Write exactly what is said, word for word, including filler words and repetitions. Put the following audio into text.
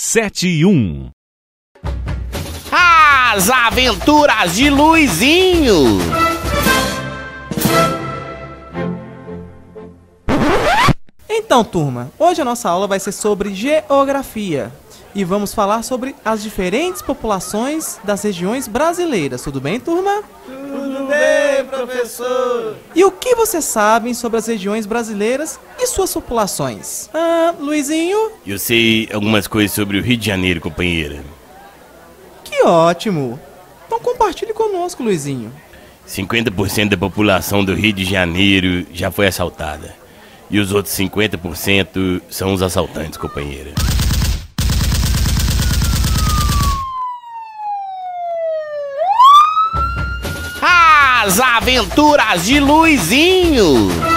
sete e um. As Aventuras de Luizinho. Então, turma, hoje a nossa aula vai ser sobre geografia e vamos falar sobre as diferentes populações das regiões brasileiras. Tudo bem, turma? Tudo bem, professor! E o que vocês sabem sobre as regiões brasileiras e suas populações? Ah, Luizinho? Eu sei algumas coisas sobre o Rio de Janeiro, companheira. Que ótimo! Então compartilhe conosco, Luizinho. cinquenta por cento da população do Rio de Janeiro já foi assaltada. E os outros cinquenta por cento são os assaltantes, companheira. As Aventuras de Luizinho.